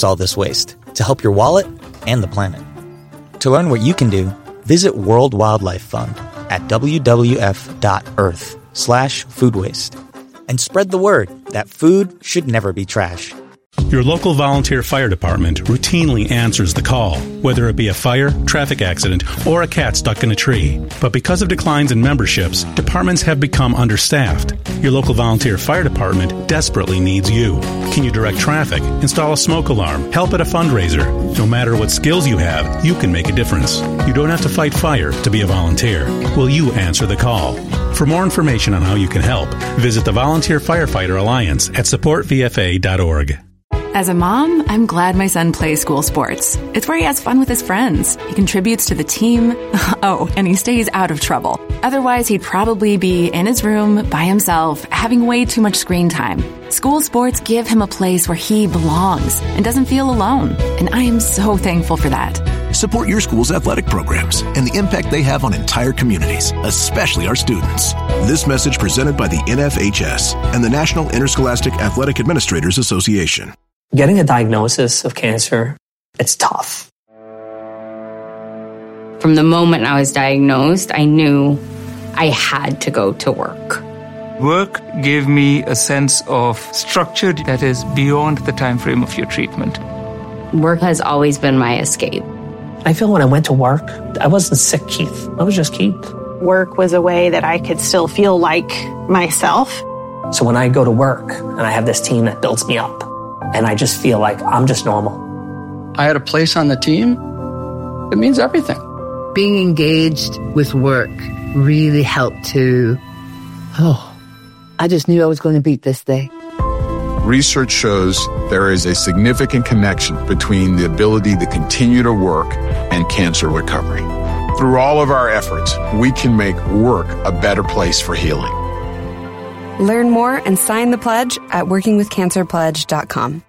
collects all this waste to help your wallet and the planet. To learn what you can do, visit World Wildlife Fund at wwf.earth/food waste. And spread the word that food should never be trash. Your local volunteer fire department routinely answers the call, whether it be a fire, traffic accident, or a cat stuck in a tree. But because of declines in memberships, departments have become understaffed. Your local volunteer fire department desperately needs you. Can you direct traffic, install a smoke alarm, help at a fundraiser? No matter what skills you have, you can make a difference. You don't have to fight fire to be a volunteer. Will you answer the call? For more information on how you can help, visit the Volunteer Firefighter Alliance at supportvfa.org. As a mom, I'm glad my son plays school sports. It's where he has fun with his friends. He contributes to the team. Oh, and he stays out of trouble. Otherwise, he'd probably be in his room by himself, having way too much screen time. School sports give him a place where he belongs and doesn't feel alone. And I am so thankful for that. Support your school's athletic programs and the impact they have on entire communities, especially our students. This message presented by the NFHS and the National Interscholastic Athletic Administrators Association. Getting a diagnosis of cancer, it's tough. From the moment I was diagnosed, I knew I had to go to work. Work gave me a sense of structure that is beyond the time frame of your treatment. Work has always been my escape. I feel when I went to work, I wasn't sick, Keith. I was just Keith. Work was a way that I could still feel like myself. So when I go to work and I have this team that builds me up, and I just feel like I'm just normal. I had a place on the team. It means everything. Being engaged with work really helped to, I just knew I was going to beat this day. Research shows there is a significant connection between the ability to continue to work and cancer recovery. Through all of our efforts, we can make work a better place for healing. Learn more and sign the pledge at workingwithcancerpledge.com.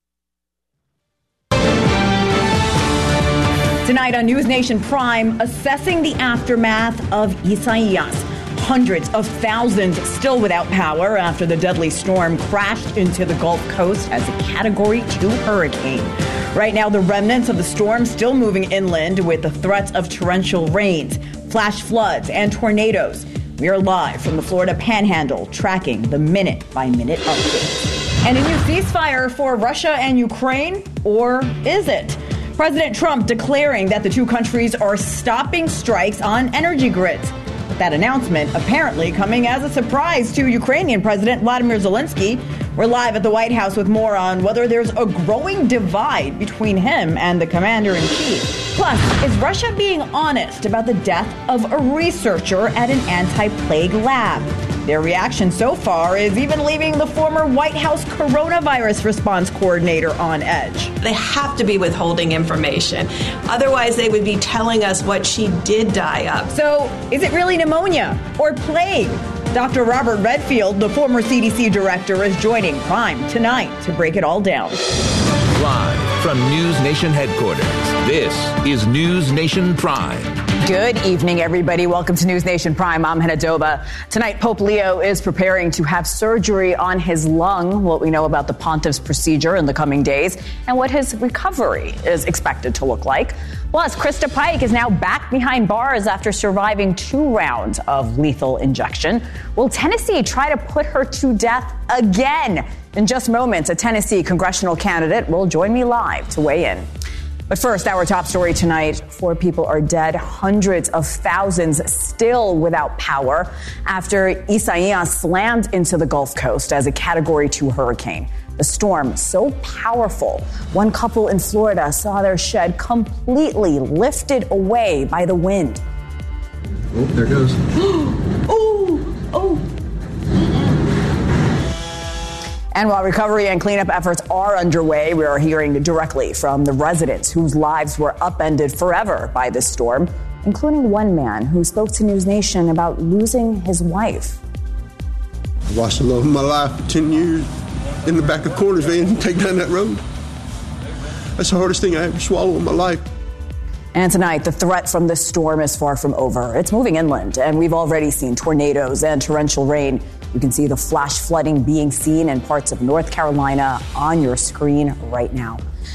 Tonight on News Nation Prime, assessing the aftermath of Isaias. Hundreds of thousands still without power after the deadly storm crashed into the Gulf Coast as a Category 2 hurricane. Right now, the remnants of the storm still moving inland with the threats of torrential rains, flash floods, and tornadoes. We are live from the Florida Panhandle, tracking the minute-by-minute updates. And a new ceasefire for Russia and Ukraine? Or is it? President Trump declaring that the two countries are stopping strikes on energy grids. That announcement apparently coming as a surprise to Ukrainian President Vladimir Zelensky. We're live at the White House with more on whether there's a growing divide between him and the commander-in-chief. Plus, is Russia being honest about the death of a researcher at an anti-plague lab? Their reaction so far is even leaving the former White House coronavirus response coordinator on edge. They have to be withholding information. Otherwise, they would be telling us what she did die of. So, is it really pneumonia or plague? Dr. Robert Redfield, the former CDC director, is joining Prime tonight to break it all down. Live from News Nation headquarters, this is News Nation Prime. Good evening, everybody. Welcome to News Nation Prime. I'm Hannah Doba. Tonight, Pope Leo is preparing to have surgery on his lung. What we know about the pontiff's procedure in the coming days and what his recovery is expected to look like. Plus, Krista Pike is now back behind bars after surviving 2 rounds of lethal injection. Will Tennessee try to put her to death again? In just moments, a Tennessee congressional candidate will join me live to weigh in. But first, our top story tonight. 4 people are dead, hundreds of thousands still without power after Isaias slammed into the Gulf Coast as a Category 2 hurricane. The storm so powerful, one couple in Florida saw their shed completely lifted away by the wind. Oh, there it goes. And while recovery and cleanup efforts are underway, we are hearing directly from the residents whose lives were upended forever by this storm, including one man who spoke to News Nation about losing his wife. I watched the love of my life for 10 years in the back of Corners van take down that road. That's the hardest thing I ever swallowed in my life. And tonight, the threat from this storm is far from over. It's moving inland, and we've already seen tornadoes and torrential rain. You can see the flash flooding being seen in parts of North Carolina on your screen right now.